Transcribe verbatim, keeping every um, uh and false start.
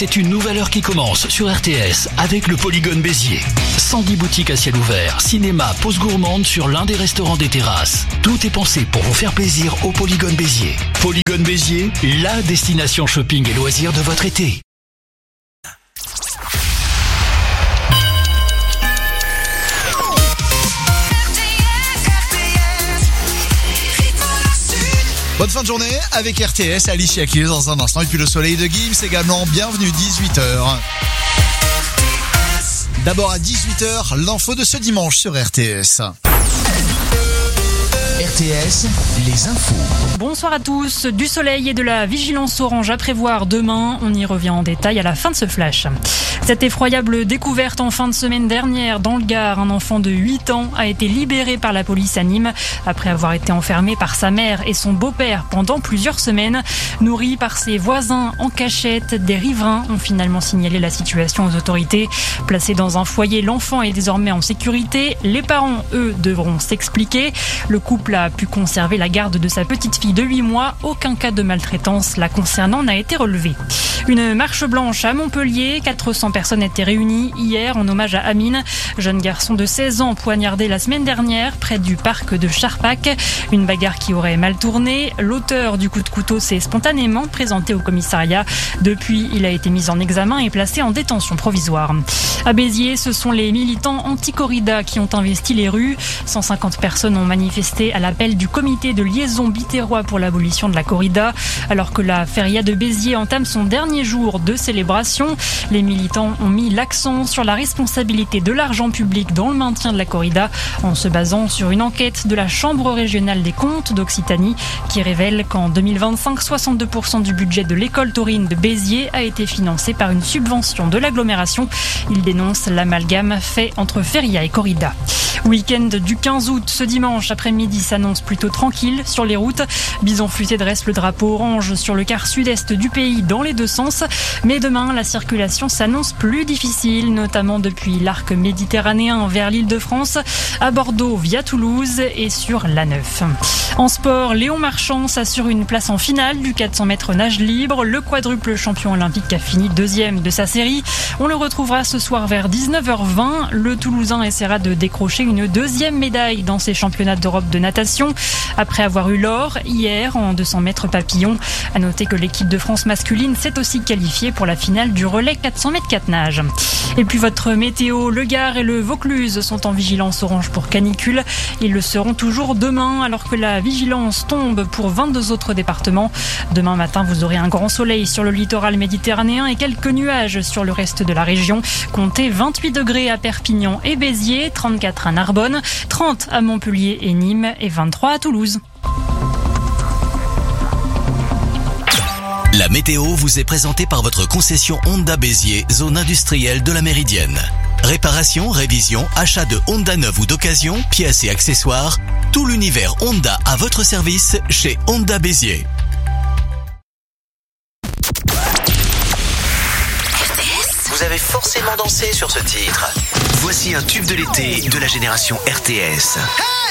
c'est une nouvelle heure qui commence sur R T S avec le Polygone Béziers. cent dix boutiques à ciel ouvert, cinéma, pause gourmande sur l'un des restaurants des terrasses. Tout est pensé pour vous faire plaisir au Polygone Béziers. Polygone Béziers, la destination shopping et loisirs de votre été. Bonne fin de journée avec R T S, Alicia qui est dans un instant et puis le soleil de Gims également. Bienvenue, dix-huit heures. D'abord à dix-huit heures, l'info de ce dimanche sur R T S. R T S, les infos. Bonsoir à tous. Du soleil et de la vigilance orange à prévoir demain. On y revient en détail à la fin de ce flash. Cette effroyable découverte en fin de semaine dernière dans le Gard. Un enfant de huit ans a été libéré par la police à Nîmes après avoir été enfermé par sa mère et son beau-père pendant plusieurs semaines. Nourri par ses voisins en cachette, des riverains ont finalement signalé la situation aux autorités. Placé dans un foyer, l'enfant est désormais en sécurité. Les parents, eux, devront s'expliquer. Le couple a pu conserver la garde de sa petite fille de huit mois. Aucun cas de maltraitance la concernant n'a été relevé. Une marche blanche à Montpellier. quatre cents personnes étaient réunies hier en hommage à Amine, jeune garçon de seize ans poignardé la semaine dernière près du parc de Charpac. Une bagarre qui aurait mal tourné. L'auteur du coup de couteau s'est spontanément présenté au commissariat. Depuis, il a été mis en examen et placé en détention provisoire. À Béziers, ce sont les militants anti-corrida qui ont investi les rues. cent cinquante personnes ont manifesté à l'appel du comité de liaison biterrois pour l'abolition de la corrida. Alors que la feria de Béziers entame son dernier jour de célébration, les militants ont mis l'accent sur la responsabilité de l'argent public dans le maintien de la corrida en se basant sur une enquête de la Chambre régionale des comptes d'Occitanie qui révèle qu'en deux mille vingt-cinq, soixante-deux pour cent du budget de l'école taurine de Béziers a été financé par une subvention de l'agglomération. Il dénonce l'amalgame fait entre feria et corrida. Week-end du quinze août, ce dimanche après-midi s'annonce plutôt tranquille sur les routes. Bison Futé dresse le drapeau orange sur le quart sud-est du pays dans les deux sens. Mais demain, la circulation s'annonce plus difficile, notamment depuis l'arc méditerranéen vers l'Île-de-France, à Bordeaux via Toulouse et sur l'A neuf. En sport, Léon Marchand s'assure une place en finale du quatre cents mètres nage libre. Le quadruple champion olympique a fini deuxième de sa série. On le retrouvera ce soir vers dix-neuf heures vingt. Le Toulousain essaiera de décrocher une deuxième médaille dans ces championnats d'Europe de natation après avoir eu l'or hier en deux cents mètres papillon. À noter que l'équipe de France masculine s'est aussi qualifiée pour la finale du relais quatre cents mètres quatre nage. Et puis votre météo, le Gard et le Vaucluse sont en vigilance orange pour canicule. Ils le seront toujours demain alors que la vigilance tombe pour vingt-deux autres départements. Demain matin, vous aurez un grand soleil sur le littoral méditerranéen et quelques nuages sur le reste de la région. Comptez vingt-huit degrés à Perpignan et Béziers, trente-quatre à Narbonne, trente à Montpellier et Nîmes et vingt-trois à Toulouse. La météo vous est présentée par votre concession Honda Béziers, zone industrielle de la Méridienne. Réparation, révision, achat de Honda neuf ou d'occasion, pièces et accessoires, tout l'univers Honda à votre service chez Honda Béziers. Vous avez forcément dansé sur ce titre. Voici un tube de l'été de la génération R T S.